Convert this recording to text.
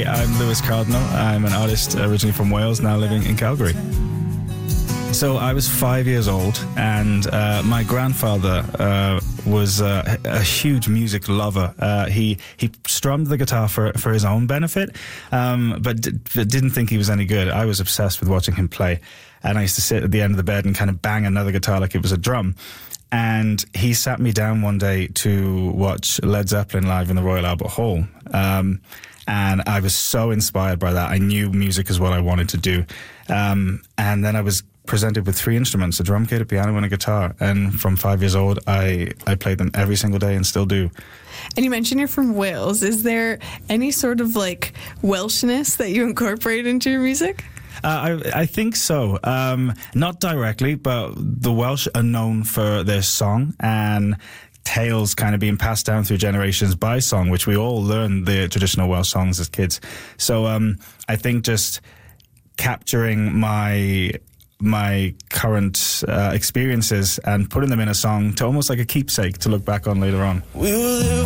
Hi, I'm Lewis Cardinal. I'm an artist originally from Wales, now living in Calgary. So I was 5 years old, and my grandfather was a huge music lover. He strummed the guitar for his own benefit, but didn't think he was any good. I was obsessed with watching him play, and I used to sit at the end of the bed and kind of bang another guitar like it was a drum. And he sat me down one day to watch Led Zeppelin live in the Royal Albert Hall. And I was so inspired by that. I knew music is what I wanted to do. And then I was presented with 3 instruments, a drum kit, a piano, and a guitar. And from 5 years old, I played them every single day and still do. And you mentioned you're from Wales. Is there any sort of like Welshness that you incorporate into your music? I think so. Not directly, but the Welsh are known for their song and tales kind of being passed down through generations by song, which we all learn the traditional Welsh songs as kids. So I think just capturing my current experiences and putting them in a song to almost like a keepsake to look back on later on.